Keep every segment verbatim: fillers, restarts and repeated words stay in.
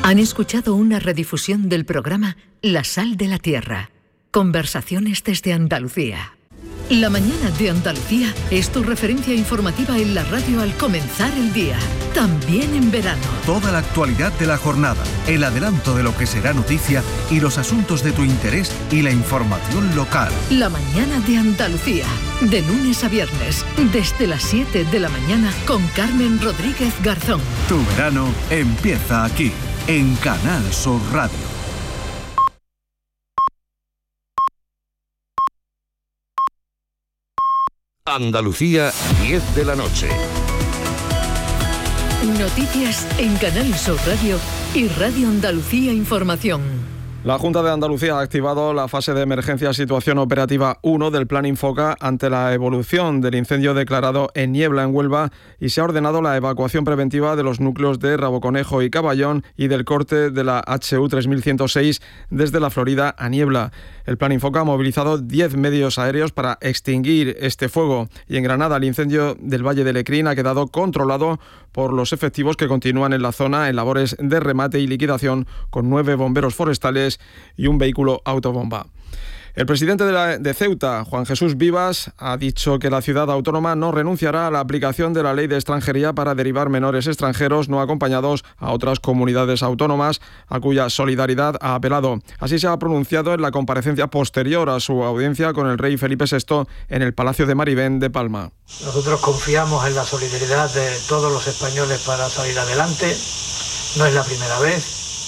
Han escuchado una redifusión del programa La Sal de la Tierra. Conversaciones desde Andalucía. La mañana de Andalucía es tu referencia informativa en la radio al comenzar el día, también en verano. Toda la actualidad de la jornada, el adelanto de lo que será noticia y los asuntos de tu interés y la información local. La mañana de Andalucía, de lunes a viernes, desde las siete de la mañana con Carmen Rodríguez Garzón. Tu verano empieza aquí, en Canal Sur Radio. Andalucía, diez de la noche. Noticias en Canal Sur Radio y Radio Andalucía Información. La Junta de Andalucía ha activado la fase de emergencia situación operativa uno del Plan Infoca ante la evolución del incendio declarado en Niebla, en Huelva, y se ha ordenado la evacuación preventiva de los núcleos de Raboconejo y Caballón y del corte de la H U tres mil ciento seis desde la Florida a Niebla. El Plan Infoca ha movilizado diez medios aéreos para extinguir este fuego, y en Granada el incendio del Valle de Lecrín ha quedado controlado por los efectivos que continúan en la zona en labores de remate y liquidación con nueve bomberos forestales y un vehículo autobomba. El presidente de, la, de Ceuta, Juan Jesús Vivas, ha dicho que la ciudad autónoma no renunciará a la aplicación de la ley de extranjería para derivar menores extranjeros no acompañados a otras comunidades autónomas, a cuya solidaridad ha apelado. Así se ha pronunciado en la comparecencia posterior a su audiencia con el rey Felipe sexto en el Palacio de Maribén de Palma. Nosotros confiamos en la solidaridad de todos los españoles para salir adelante. No es la primera vez.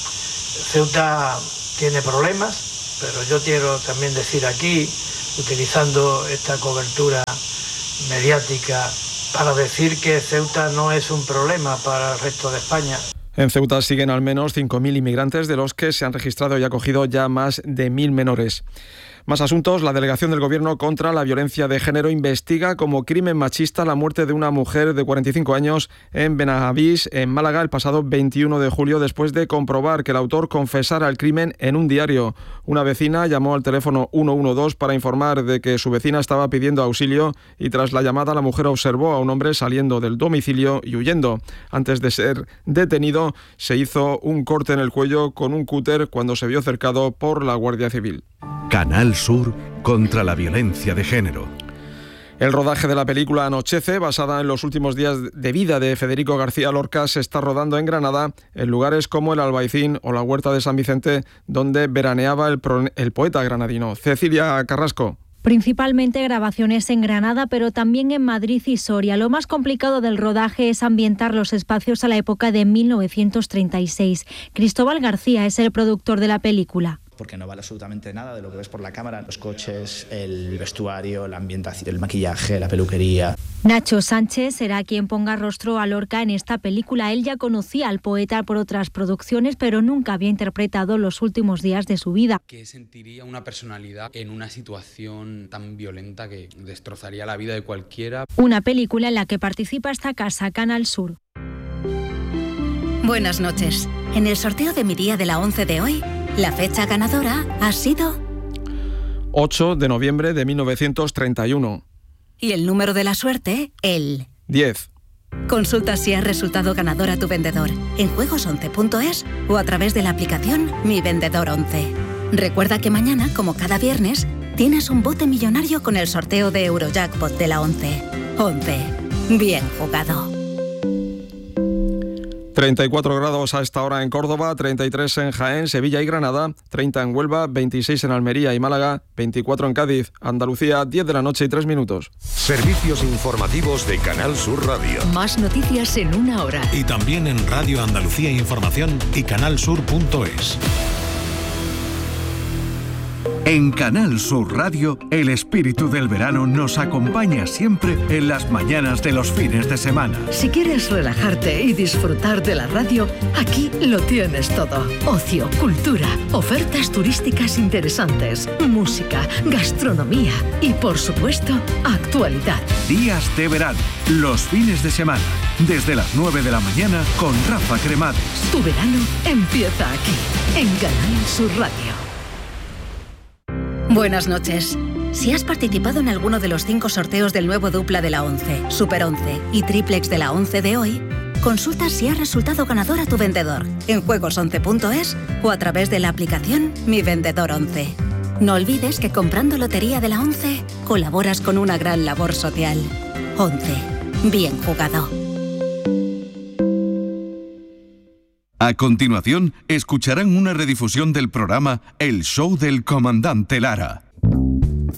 Ceuta tiene problemas, pero yo quiero también decir aquí, utilizando esta cobertura mediática, para decir que Ceuta no es un problema para el resto de España. En Ceuta siguen al menos cinco mil inmigrantes, de los que se han registrado y acogido ya más de mil menores. Más asuntos. La Delegación del Gobierno contra la Violencia de Género investiga como crimen machista la muerte de una mujer de cuarenta y cinco años en Benavís, en Málaga, el pasado veintiuno de julio, después de comprobar que el autor confesara el crimen en un diario. Una vecina llamó al teléfono ciento doce para informar de que su vecina estaba pidiendo auxilio, y tras la llamada la mujer observó a un hombre saliendo del domicilio y huyendo. Antes de ser detenido, se hizo un corte en el cuello con un cúter cuando se vio cercado por la Guardia Civil. Canal Sur contra la violencia de género. El rodaje de la película Anochece, basada en los últimos días de vida de Federico García Lorca, se está rodando en Granada, en lugares como el Albaicín o la Huerta de San Vicente, donde veraneaba el, pro, el poeta granadino. Cecilia Carrasco. Principalmente grabaciones en Granada, pero también en Madrid y Soria. Lo más complicado del rodaje es ambientar los espacios a la época de mil novecientos treinta y seis. Cristóbal García es el productor de la película. Porque no vale absolutamente nada de lo que ves por la cámara, los coches, el vestuario, la ambientación, el maquillaje, la peluquería. Nacho Sánchez será quien ponga rostro a Lorca en esta película. Él ya conocía al poeta por otras producciones, pero nunca había interpretado los últimos días de su vida. ¿Qué sentiría una personalidad en una situación tan violenta que destrozaría la vida de cualquiera? Una película en la que participa esta casa, Canal Sur. Buenas noches. En el sorteo de mi día de la once de hoy, la fecha ganadora ha sido ocho de noviembre de mil novecientos treinta y uno. Y el número de la suerte, el diez. Consulta si has resultado ganador a tu vendedor en juegos once punto es o a través de la aplicación Mi Vendedor once. Recuerda que mañana, como cada viernes, tienes un bote millonario con el sorteo de Eurojackpot de la once. once. Bien jugado. treinta y cuatro grados a esta hora en Córdoba, treinta y tres en Jaén, Sevilla y Granada, treinta en Huelva, veintiséis en Almería y Málaga, veinticuatro en Cádiz. Andalucía, diez de la noche y tres minutos. Servicios informativos de Canal Sur Radio. Más noticias en una hora. Y también en Radio Andalucía Información y canalsur punto es. En Canal Sur Radio, el espíritu del verano nos acompaña siempre en las mañanas de los fines de semana. Si quieres relajarte y disfrutar de la radio, aquí lo tienes todo. Ocio, cultura, ofertas turísticas interesantes, música, gastronomía y, por supuesto, actualidad. Días de verano, los fines de semana, desde las nueve de la mañana con Rafa Cremades. Tu verano empieza aquí, en Canal Sur Radio. Buenas noches. Si has participado en alguno de los cinco sorteos del nuevo dupla de la once, Super once y Triplex de la once de hoy, Consulta si ha resultado ganador a tu vendedor en juegos once punto es o a través de la aplicación Mi Vendedor once. No olvides que comprando Lotería de la once colaboras con una gran labor social. once. Bien jugado. A continuación, escucharán una redifusión del programa El Show del Comandante Lara.